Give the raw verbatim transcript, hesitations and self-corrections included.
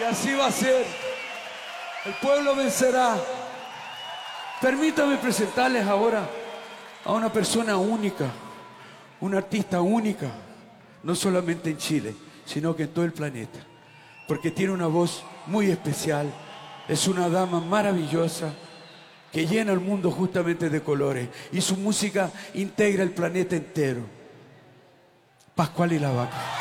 Y así va a ser. El pueblo vencerá. Permítame presentarles ahora a una persona única, una artista única, no solamente en Chile, sino que en todo el planeta, porque tiene una voz muy especial, es una dama maravillosa que llena el mundo justamente de colores y su música integra el planeta entero. Pascual y la Vaca.